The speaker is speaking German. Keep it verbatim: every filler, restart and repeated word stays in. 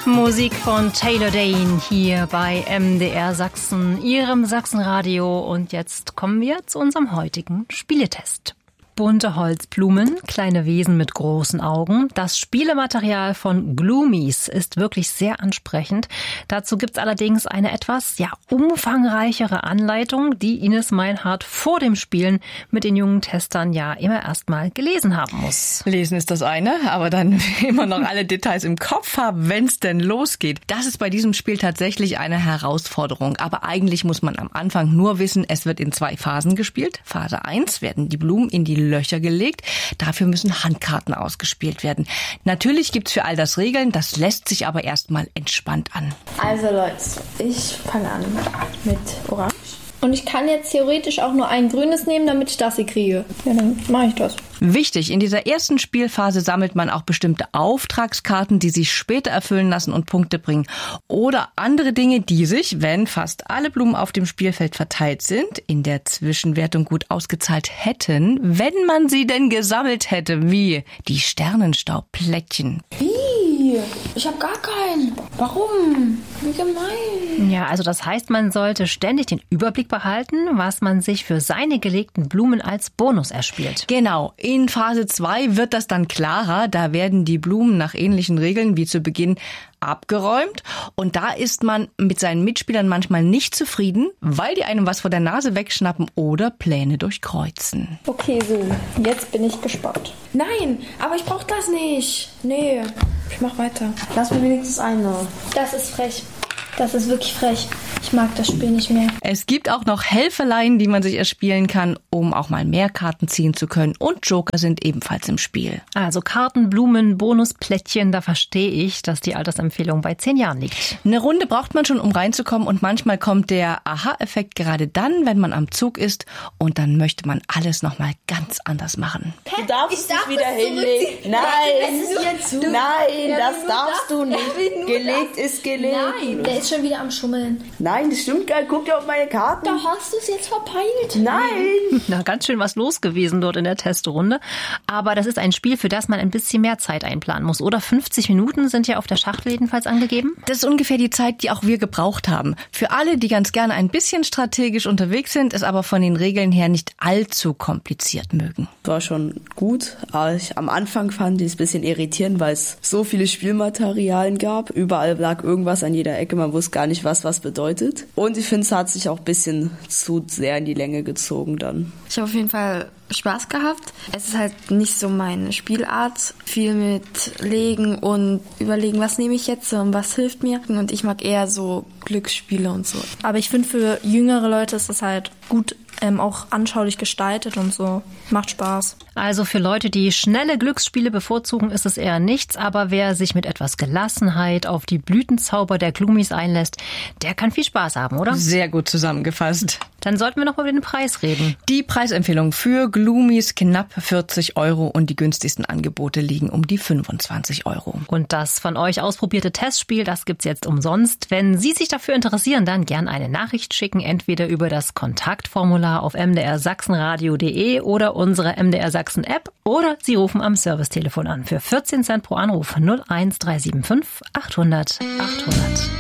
Musik von Taylor Dayne hier bei M D R Sachsen, Ihrem Sachsenradio. Und jetzt kommen wir zu unserem heutigen Spieletest. Bunte Holzblumen, kleine Wesen mit großen Augen. Das Spielematerial von Gloomies ist wirklich sehr ansprechend. Dazu gibt's allerdings eine etwas ja umfangreichere Anleitung, die Ines Meinhardt vor dem Spielen mit den jungen Testern ja immer erstmal gelesen haben muss. Lesen ist das eine, aber dann immer noch alle Details im Kopf haben, wenn's denn losgeht. Das ist bei diesem Spiel tatsächlich eine Herausforderung. Aber eigentlich muss man am Anfang nur wissen, es wird in zwei Phasen gespielt. Phase eins werden die Blumen in die Löcher gelegt. Dafür müssen Handkarten ausgespielt werden. Natürlich gibt's für all das Regeln, das lässt sich aber erstmal entspannt an. Also Leute, ich fange an mit Orange. Und ich kann jetzt theoretisch auch nur ein grünes nehmen, damit ich das hier kriege. Ja, dann mache ich das. Wichtig, in dieser ersten Spielphase sammelt man auch bestimmte Auftragskarten, die sich später erfüllen lassen und Punkte bringen. Oder andere Dinge, die sich, wenn fast alle Blumen auf dem Spielfeld verteilt sind, in der Zwischenwertung gut ausgezahlt hätten, wenn man sie denn gesammelt hätte, wie die Sternenstaubplättchen. Wie? Ich habe gar keinen. Warum? Wie gemein. Ja, also das heißt, man sollte ständig den Überblick behalten, was man sich für seine gelegten Blumen als Bonus erspielt. Genau. In Phase zwei wird das dann klarer. Da werden die Blumen nach ähnlichen Regeln wie zu Beginn abgeräumt. Und da ist man mit seinen Mitspielern manchmal nicht zufrieden, weil die einem was vor der Nase wegschnappen oder Pläne durchkreuzen. Okay, so. Jetzt bin ich gespannt. Nein, aber ich brauche das nicht. Nee, ich mach weiter. Lass mir wenigstens eine. Das ist frech. Das ist wirklich frech. Ich mag das Spiel nicht mehr. Es gibt auch noch Helferlein, die man sich erspielen kann, um auch mal mehr Karten ziehen zu können. Und Joker sind ebenfalls im Spiel. Also Karten, Blumen, Bonusplättchen, da verstehe ich, dass die Altersempfehlung bei zehn Jahren liegt. Eine Runde braucht man schon, um reinzukommen. Und manchmal kommt der Aha-Effekt gerade dann, wenn man am Zug ist. Und dann möchte man alles nochmal ganz anders machen. Du darfst es nicht wieder hinlegen. Nein, nein, das darfst du nicht. Gelegt ist gelegt. Nein, der ist schon wieder am Schummeln. Nein, das stimmt gar nicht. Guck dir auf meine Karten. Da hast du es jetzt verpeilt. Nein. Na, ganz schön was los gewesen dort in der Testrunde. Aber das ist ein Spiel, für das man ein bisschen mehr Zeit einplanen muss. Oder fünfzig Minuten sind ja auf der Schachtel jedenfalls angegeben. Das ist ungefähr die Zeit, die auch wir gebraucht haben. Für alle, die ganz gerne ein bisschen strategisch unterwegs sind, es aber von den Regeln her nicht allzu kompliziert mögen. War schon gut, aber ich, am Anfang fand ich es ein bisschen irritierend, weil es so viele Spielmaterialien gab. Überall lag irgendwas an jeder Ecke. Man wusste gar nicht, was was bedeutet. Und ich finde, es hat sich auch ein bisschen zu sehr in die Länge gezogen dann. Ich habe auf jeden Fall Spaß gehabt. Es ist halt nicht so meine Spielart. Viel mit Legen und überlegen, was nehme ich jetzt und was hilft mir. Und ich mag eher so Glücksspiele und so. Aber ich finde, für jüngere Leute ist es halt gut ähm, auch anschaulich gestaltet und so. Macht Spaß. Also für Leute, die schnelle Glücksspiele bevorzugen, ist es eher nichts. Aber wer sich mit etwas Gelassenheit auf die Blütenzauber der Gloomies einlässt, der kann viel Spaß haben, oder? Sehr gut zusammengefasst. Dann sollten wir noch mal über den Preis reden. Die Preisempfehlung für Gloomies knapp vierzig Euro und die günstigsten Angebote liegen um die fünfundzwanzig Euro. Und das von euch ausprobierte Testspiel, das gibt's jetzt umsonst. Wenn Sie sich dafür interessieren, dann gern eine Nachricht schicken, entweder über das Kontaktformular auf m d r sachsenradio punkt d e oder unsere M D R Sachsen App oder Sie rufen am Servicetelefon an für vierzehn Cent pro Anruf null eins drei sieben fünf achthundert achthundert.